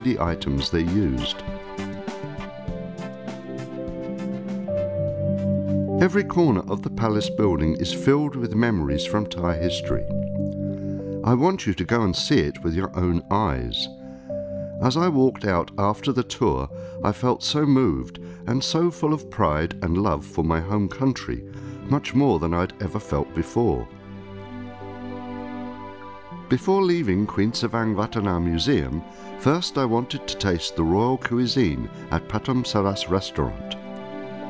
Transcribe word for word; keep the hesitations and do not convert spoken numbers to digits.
the items they used. Every corner of the palace building is filled with memories from Thai history. I want you to go and see it with your own eyes. As I walked out after the tour, I felt so moved and so full of pride and love for my home country, much more than I'd ever felt before. Before leaving Queen Savang Vatana Museum, first I wanted to taste the royal cuisine at Pathum Saras restaurant.